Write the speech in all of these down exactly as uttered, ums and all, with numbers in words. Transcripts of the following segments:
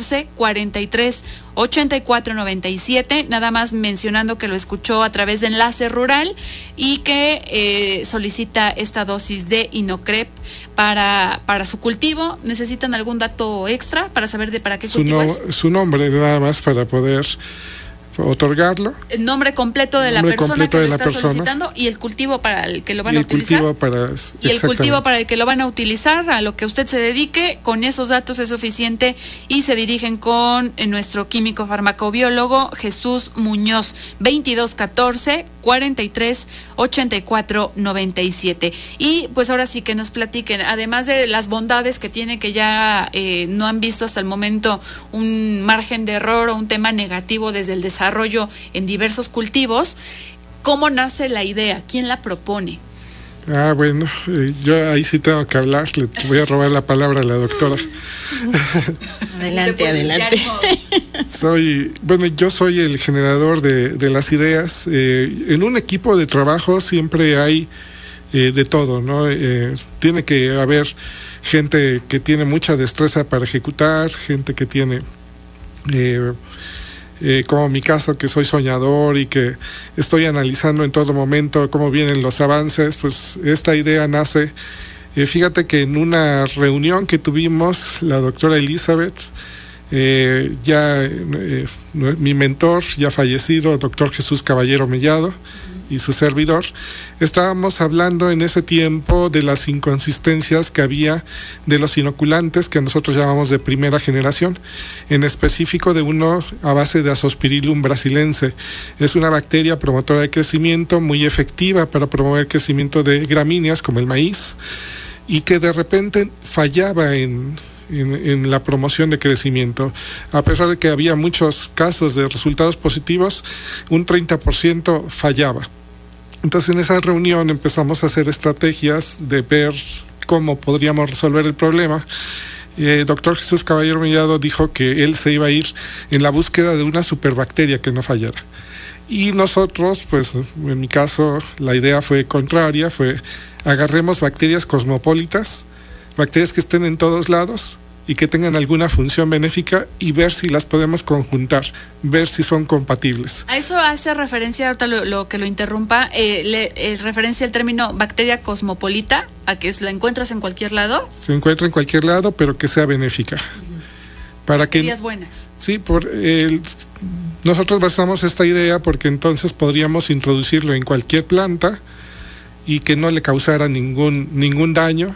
catorce, cuarenta y tres, ochenta y cuatro noventa y siete, nada más mencionando que lo escuchó a través de Enlace Rural y que eh, solicita esta dosis de Inocrep para, para su cultivo. ¿Necesitan algún dato extra para saber de para qué su cultivo no, es? Su nombre nada más para poder otorgarlo. El nombre completo de la nombre persona que de lo la está persona. solicitando y el cultivo para el que lo van y a el utilizar. Cultivo para, y el cultivo para el que lo van a utilizar, a lo que usted se dedique. Con esos datos es suficiente y se dirigen con nuestro químico farmacobiólogo Jesús Muñoz, veintidós catorce, cuarenta y tres, ochenta y cuatro noventa y siete. Y pues ahora sí que nos platiquen, además de las bondades que tiene, que ya eh, no han visto hasta el momento un margen de error o un tema negativo desde el desarrollo en diversos cultivos, ¿cómo nace la idea? ¿Quién la propone? Ah, bueno, eh, yo ahí sí tengo que hablar, le voy a robar la palabra a la doctora. Adelante, adelante. Soy, bueno, yo soy el generador de, de las ideas. Eh, en un equipo de trabajo siempre hay eh, de todo, ¿no? Eh, tiene que haber gente que tiene mucha destreza para ejecutar, gente que tiene... Eh, Eh, como mi caso, que soy soñador y que estoy analizando en todo momento cómo vienen los avances. Pues esta idea nace, eh, fíjate que en una reunión que tuvimos, la doctora Elizabeth, eh, ya eh, mi mentor, ya fallecido, el doctor Jesús Caballero Mellado, y su servidor, estábamos hablando en ese tiempo de las inconsistencias que había de los inoculantes que nosotros llamamos de primera generación, en específico de uno a base de Azospirillum brasilense. Es una bacteria promotora de crecimiento muy efectiva para promover el crecimiento de gramíneas como el maíz, y que de repente fallaba en En, en la promoción de crecimiento. A pesar de que había muchos casos de resultados positivos, un treinta por ciento fallaba. Entonces en esa reunión empezamos a hacer estrategias de ver cómo podríamos resolver el problema. El doctor Jesús Caballero Mellado dijo que él se iba a ir en la búsqueda de una superbacteria que no fallara. Y nosotros, pues en mi caso, la idea fue contraria, fue agarremos bacterias cosmopolitas, bacterias que estén en todos lados y que tengan alguna función benéfica, y ver si las podemos conjuntar, ver si son compatibles. A eso hace referencia, ahorita lo, lo que lo interrumpa, eh, le, eh, referencia el término bacteria cosmopolita, a que es, la encuentras en cualquier lado. Se encuentra en cualquier lado, pero que sea benéfica. Uh-huh. Para que, bacterias buenas. Sí, por el, nosotros basamos esta idea porque entonces podríamos introducirlo en cualquier planta y que no le causara ningún, ningún daño,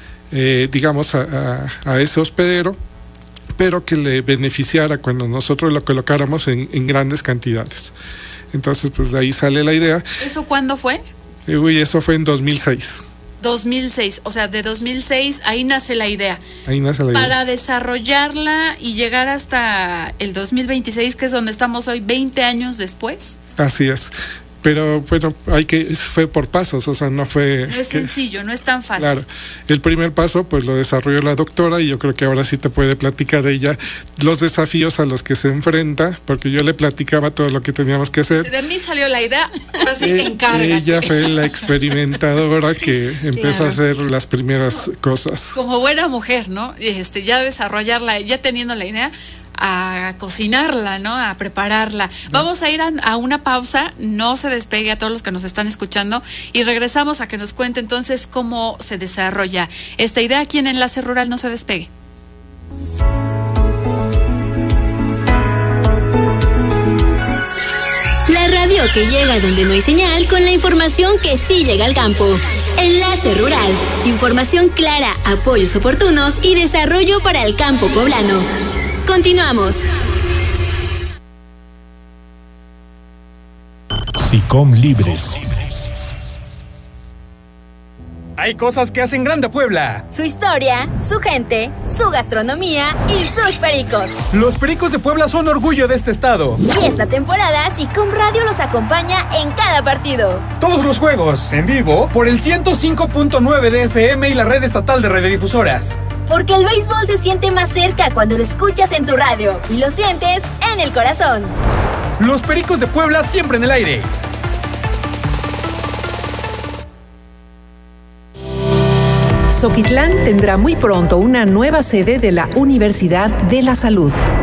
Eh, digamos, a, a, a ese hospedero, pero que le beneficiara cuando nosotros lo colocáramos en, en grandes cantidades. Entonces, pues de ahí sale la idea. ¿Eso cuándo fue? Eh, uy, eso fue en dos mil seis. dos mil seis, o sea, de dos mil seis, ahí nace la idea. Ahí nace la Para idea. Para desarrollarla y llegar hasta el dos mil veintiséis, que es donde estamos hoy, veinte años después. Así es. Pero bueno, hay que fue por pasos, o sea, no fue... No es que, sencillo, no es tan fácil. Claro, el primer paso pues lo desarrolló la doctora, y yo creo que ahora sí te puede platicar ella los desafíos a los que se enfrenta, porque yo le platicaba todo lo que teníamos que hacer. Si de mí salió la idea, pero sí, eh, encárgate. Ella fue la experimentadora que empezó claro. a hacer las primeras cosas. Como buena mujer, ¿no? Este, ya desarrollarla, ya teniendo la idea, a cocinarla, ¿no? A prepararla. Vamos a ir a, a una pausa, no se despegue a todos los que nos están escuchando, y regresamos a que nos cuente entonces cómo se desarrolla esta idea aquí en Enlace Rural. No se despegue. La radio que llega donde no hay señal, con la información que sí llega al campo. Enlace Rural, información clara, apoyos oportunos y desarrollo para el campo poblano. Continuamos. SICOM Libres. Hay cosas que hacen grande a Puebla. Su historia, su gente, su gastronomía y sus pericos. Los pericos de Puebla son orgullo de este estado. Y esta temporada SICOM Radio los acompaña en cada partido. Todos los juegos, en vivo, por el ciento cinco punto nueve de F M y la red estatal de radiodifusoras. Porque el béisbol se siente más cerca cuando lo escuchas en tu radio y lo sientes en el corazón. Los pericos de Puebla siempre en el aire. Zoquitlán tendrá muy pronto una nueva sede de la Universidad de la Salud.